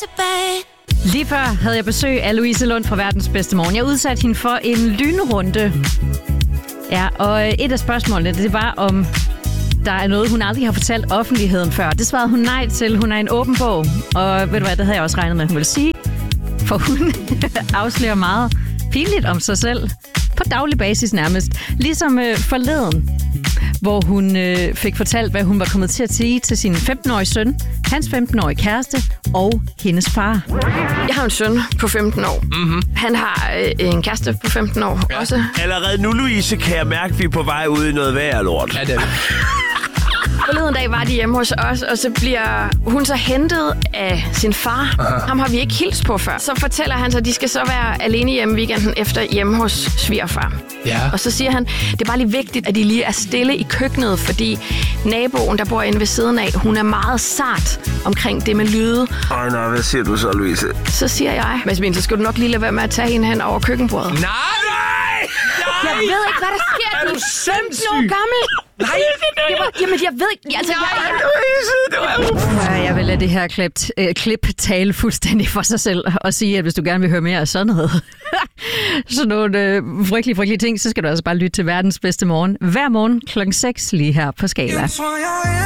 Lige før havde jeg besøg af Louise Lund fra Verdens Bedste Morgen. Jeg udsatte hende for en lynrunde. Ja, og et af spørgsmålene, det var om der er noget, hun aldrig har fortalt offentligheden før. Det svarede hun nej til. Hun er en åben bog. Og ved du hvad, det havde jeg også regnet med, hun ville sige. For hun afslører meget pinligt om sig selv. På daglig basis nærmest. Ligesom forleden, hvor hun fik fortalt, hvad hun var kommet til at sige til sin 15-årige søn, hans 15-årige kæreste og hendes far. Jeg har en søn på 15 år. Mm-hmm. Han har en kæreste på 15 år også. Allerede nu, Louise, kan jeg mærke, at vi er på vej ud i noget værre lort. Ja, det er det. Forleden dag var de hjemme hos os, og så bliver hun så hentet af sin far. Aha. Ham har vi ikke hilst på før. Så fortæller han så, at de skal så være alene hjemme weekenden efter hjemme hos svigerfar. Ja. Og så siger han, det er bare lige vigtigt, at de lige er stille i køkkenet, fordi naboen, der bor inde ved siden af, hun er meget sart omkring det med lyde. Nej, hvad siger du så, Louise? Så siger jeg, Masmin, så skal du nok lige lade være med at tage hende hen over køkkenbordet. Nej! Jeg ved ikke, hvad der sker. Er du 15 år gammel. Nej! Jamen, jeg ved ikke. Altså, Jeg vil lade det her klip tale fuldstændig for sig selv og sige, at hvis du gerne vil høre mere af sådan noget, sådan nogle frygtelige ting, så skal du altså bare lytte til Verdens Bedste Morgen hver morgen 6:00 lige her på Skala.